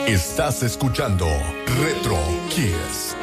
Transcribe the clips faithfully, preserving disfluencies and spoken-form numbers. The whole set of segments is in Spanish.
Estás escuchando Retro Kids.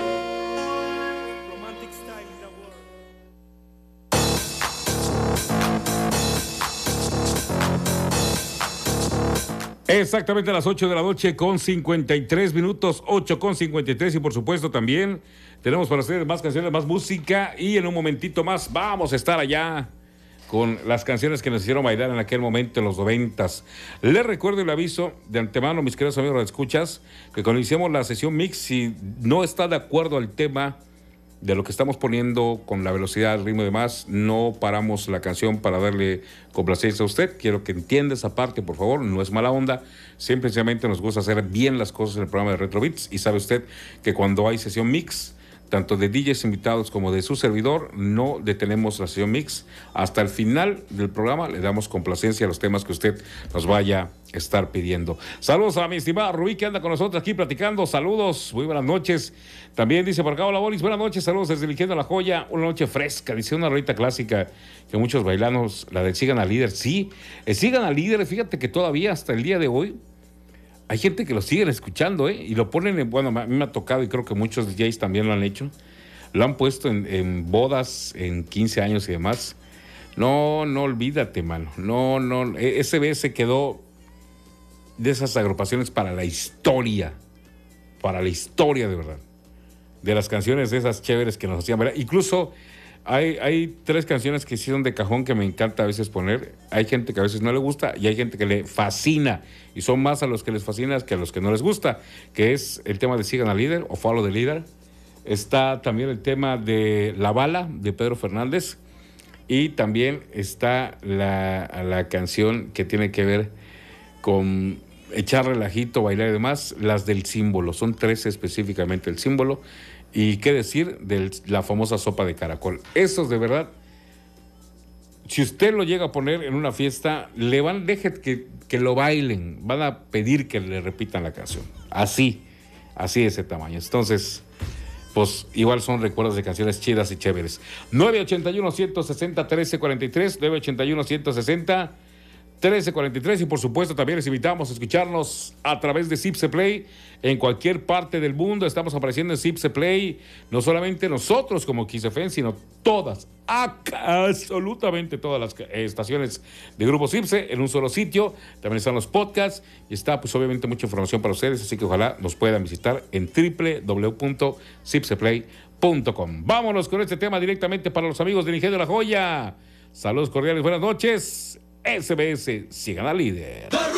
Exactamente a las ocho de la noche con cincuenta y tres minutos, ocho con cincuenta y tres, y por supuesto también tenemos para ustedes más canciones, más música, y en un momentito más vamos a estar allá con las canciones que nos hicieron bailar en aquel momento en los noventas. Les recuerdo y le aviso de antemano, mis queridos amigos, escuchas, que cuando iniciamos la sesión mix, si no está de acuerdo al tema de lo que estamos poniendo con la velocidad, el ritmo y demás, no paramos la canción para darle complacencia a usted. Quiero que entienda esa parte, por favor, no es mala onda. Siempre, sencillamente, nos gusta hacer bien las cosas en el programa de Retro Beats, y sabe usted que cuando hay sesión mix, tanto de D Js invitados como de su servidor, no detenemos la sesión mix. Hasta el final del programa le damos complacencia a los temas que usted nos vaya a estar pidiendo. Saludos a mi estimada Rubí, que anda con nosotros aquí platicando. Saludos, muy buenas noches. También dice por acá, hola Boris, buenas noches, saludos desde el Ingenio de la Joya. Una noche fresca, dice una rolita clásica que muchos bailanos, la de Sigan al Líder. Sí, eh, Sigan al Líder, fíjate que todavía hasta el día de hoy hay gente que lo siguen escuchando, ¿eh? Y lo ponen en, bueno, a mí me ha tocado, y creo que muchos D Js también lo han hecho. Lo han puesto en, en bodas, en quince años y demás. No, no olvídate, mano. No, no, S B S quedó de esas agrupaciones para la historia. Para la historia, de verdad. De las canciones de esas chéveres que nos hacían ver. Incluso hay, hay tres canciones que hicieron de cajón que me encanta a veces poner. Hay gente que a veces no le gusta y hay gente que le fascina. Y son más a los que les fascina que a los que no les gusta. Que es el tema de Sigan al Líder o Follow the Leader. Está también el tema de La Bala, de Pedro Fernández. Y también está la, la canción que tiene que ver con echar relajito, bailar y demás. Las del Símbolo. Son tres específicamente, el Símbolo. Y qué decir de la famosa sopa de caracol. Esos, de verdad, si usted lo llega a poner en una fiesta, le van, deje que, que lo bailen. Van a pedir que le repitan la canción. Así, así de ese tamaño. Entonces, pues igual son recuerdos de canciones chidas y chéveres. nueve ochenta y uno, ciento sesenta, trece cuarenta y tres, nueve ochenta y uno, ciento sesenta, trece cuarenta y tres, y por supuesto también les invitamos a escucharnos a través de Zipse Play en cualquier parte del mundo. Estamos apareciendo en Zipse Play, no solamente nosotros como Kiss F M, sino todas, absolutamente todas las estaciones de Grupo Zipse en un solo sitio. También están los podcasts y está pues obviamente mucha información para ustedes, así que ojalá nos puedan visitar en doble u doble u doble u punto zipseplay punto com. Vámonos con este tema directamente para los amigos del Ingenio de la Joya. Saludos cordiales, buenas noches. S B S, Sigan al Líder.